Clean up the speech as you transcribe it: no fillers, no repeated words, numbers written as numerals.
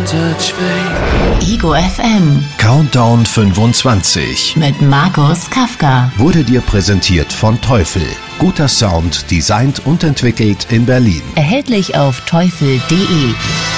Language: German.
Ego FM Countdown 25 mit Markus Kafka wurde dir präsentiert von Teufel. Guter Sound, designt und entwickelt in Berlin. erhältlich auf teufel.de.